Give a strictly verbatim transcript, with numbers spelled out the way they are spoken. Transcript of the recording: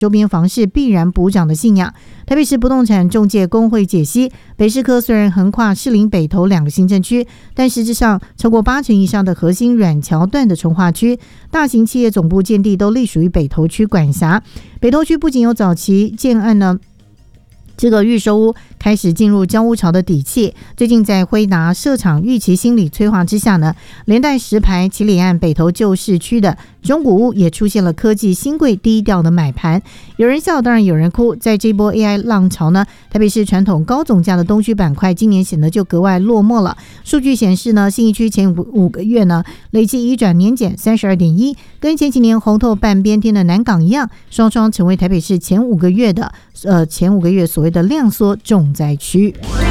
周边房市必然补涨的信仰。台北市不动产中介公会解析，北市科虽然横跨士林北投两个行政区，但实质上超过八成以上的核心软桥段的重划区，大型企业总部建地都隶属于北投区管辖。北投区不仅有早期建案呢，这个预售屋开始进入交屋潮的底气，最近在辉达设厂预期心理催化之下呢，连带石牌、七里岸、北投旧市区的中古屋也出现了科技新贵低调的买盘。有人笑，当然有人哭。在这波 A I 浪潮呢，台北市传统高总价的东区板块今年显得就格外落寞了。数据显示呢，信义区前五五个月呢，累计移转年减 三十二点一， 跟前几年红透半边天的南港一样，双双成为台北市前五个月的呃前五个月所谓的量缩重灾区。